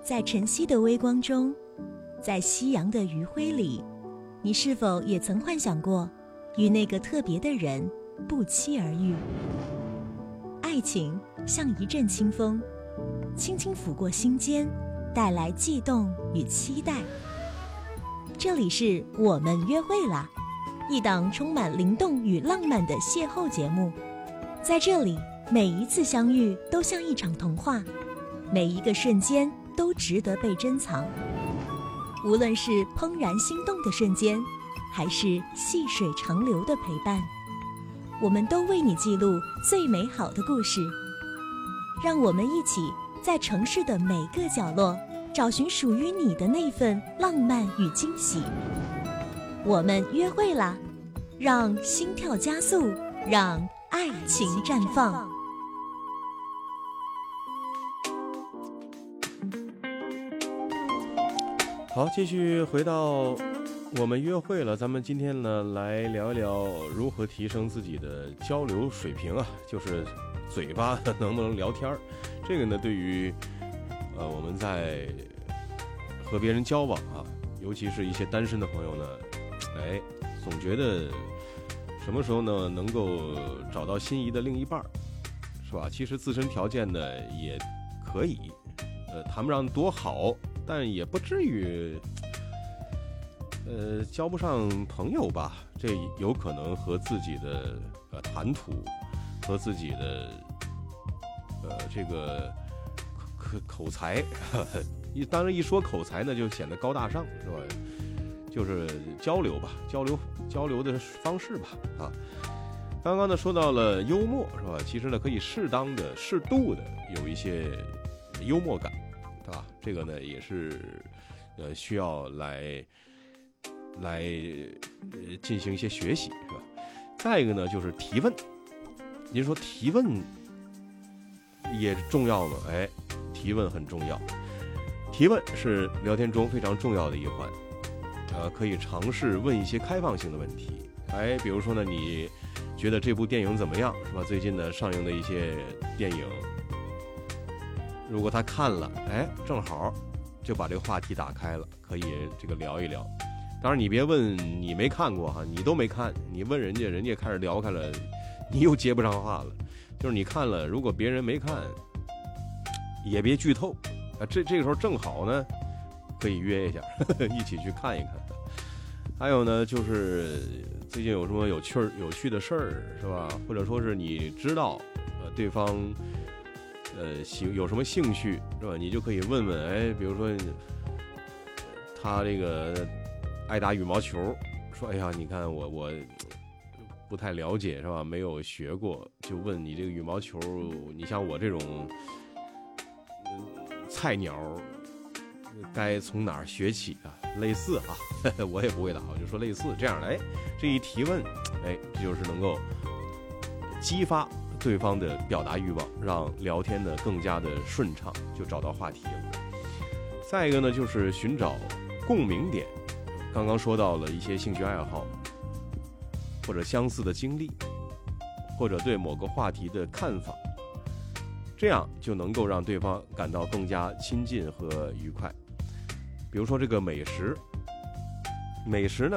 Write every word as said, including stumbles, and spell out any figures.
在晨曦的微光中，在夕阳的余晖里，你是否也曾幻想过与那个特别的人不期而遇？爱情像一阵清风，轻轻拂过心间，带来悸动与期待。这里是我们约会啦，一档充满灵动与浪漫的邂逅节目。在这里，每一次相遇都像一场童话，每一个瞬间都值得被珍藏。无论是怦然心动的瞬间，还是细水长流的陪伴，我们都为你记录最美好的故事。让我们一起在城市的每个角落找寻属于你的那份浪漫与惊喜。我们约会啦，让心跳加速，让爱情绽放。 好，继续回到我们约会了。咱们今天呢，来聊一聊如何提升自己的交流水平啊，就是嘴巴能不能聊天儿。这个呢，对于呃我们在和别人交往啊，尤其是一些单身的朋友呢，哎，总觉得什么时候呢能够找到心仪的另一半，是吧？其实自身条件呢也可以，呃，谈不上多好，但也不至于呃交不上朋友吧。这有可能和自己的呃谈吐和自己的呃这个口口才，呵呵，当然一说口才呢就显得高大上，是吧？就是交流吧，交流交流的方式吧啊。刚刚呢说到了幽默，是吧？其实呢可以适当的适度的有一些幽默感，对吧？这个呢也是呃需要来来呃进行一些学习，是吧？再一个呢就是提问。您说提问也重要吗？哎，提问很重要，提问是聊天中非常重要的一环。呃，可以尝试问一些开放性的问题。哎，比如说呢，你觉得这部电影怎么样，是吧？最近呢上映的一些电影，如果他看了，哎，正好就把这个话题打开了，可以这个聊一聊。当然你别问你没看过哈，你都没看，你问人家，人家开始聊开了，你又接不上话了。就是你看了，如果别人没看，也别剧透啊。这这个时候正好呢，可以约一下，呵呵，一起去看一看。还有呢，就是最近有什么有趣儿、有趣的事儿，是吧？或者说是你知道，呃，对方，呃，兴有什么兴趣，是吧？你就可以问问，哎，比如说他这个爱打羽毛球，说，哎呀，你看我我不太了解，是吧？没有学过，就问你这个羽毛球，你像我这种、呃、菜鸟。该从哪儿学起啊？类似啊，呵呵，我也不会打，我就说类似这样的。哎，这一提问，哎，这就是能够激发对方的表达欲望，让聊天呢更加的顺畅，就找到话题了。再一个呢，就是寻找共鸣点。刚刚说到了一些兴趣爱好，或者相似的经历，或者对某个话题的看法，这样就能够让对方感到更加亲近和愉快。比如说这个美食，美食呢